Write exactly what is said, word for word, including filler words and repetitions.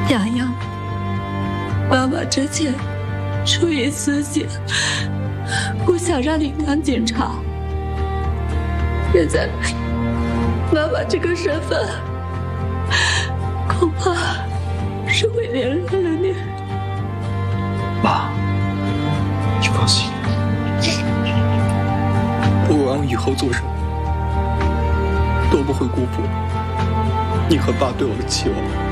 洋洋，妈妈之前出于私心，不想让你当警察。现在妈妈这个身份，恐怕是会连累了你。 妈，你放心，不管我以后做什么，都不会辜负你和爸对我的期望。